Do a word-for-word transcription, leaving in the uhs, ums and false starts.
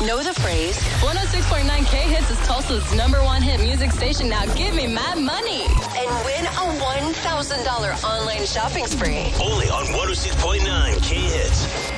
know the phrase? one oh six point nine K-Hits is Tulsa's number one hit music station. Now give me mad money. And win a one thousand dollars online shopping spree. Only on one oh six point nine K-Hits.